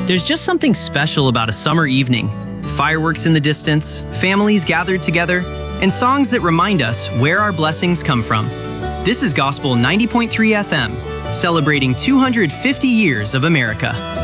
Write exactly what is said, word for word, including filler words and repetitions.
There's just something special about a summer evening. Fireworks in the distance, families gathered together, and songs that remind us where our blessings come from. This is Gospel ninety point three F M, celebrating two hundred fifty years of America.